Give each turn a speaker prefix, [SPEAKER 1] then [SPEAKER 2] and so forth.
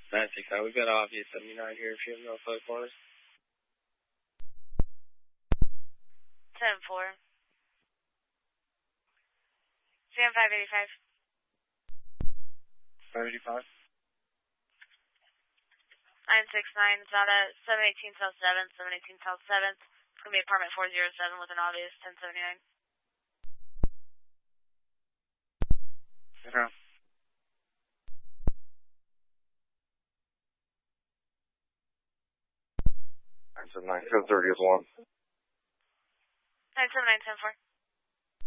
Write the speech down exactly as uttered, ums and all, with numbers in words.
[SPEAKER 1] nine six nine, we've got obvious seventy-nine here if you have no flight for us.
[SPEAKER 2] ten four. C M five eighty-five.
[SPEAKER 1] five eighty-five.
[SPEAKER 2] nine six nine, it's out at seven eighteen South seventh, seven eighteen South seventh. It's going to be apartment four oh seven with an obvious ten seventy-nine.
[SPEAKER 1] Okay. nine seven nine, ten thirty is one.
[SPEAKER 2] nine seven nine, ten four.